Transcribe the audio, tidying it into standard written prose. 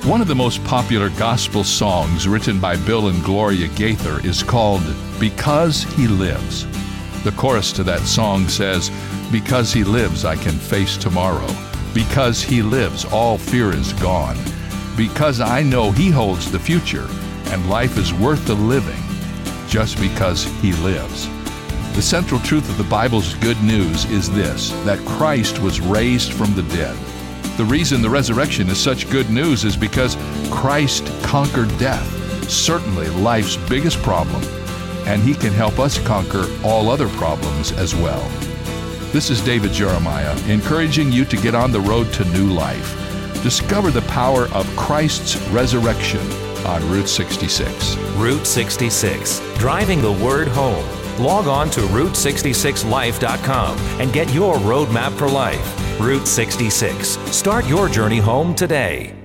One of the most popular gospel songs written by Bill and Gloria Gaither is called Because He Lives. The chorus to that song says, "Because He lives, I can face tomorrow. Because He lives, all fear is gone. Because I know He holds the future, and life is worth the living, just because He lives." The central truth of the Bible's good news is this, that Christ was raised from the dead. The reason the resurrection is such good news is because Christ conquered death, certainly life's biggest problem, and He can help us conquer all other problems as well. This is David Jeremiah, encouraging you to get on the road to new life. Discover the power of Christ's resurrection on Route 66. Route 66, driving the word home. Log on to Route66Life.com and get your roadmap for life. Route 66. Start your journey home today.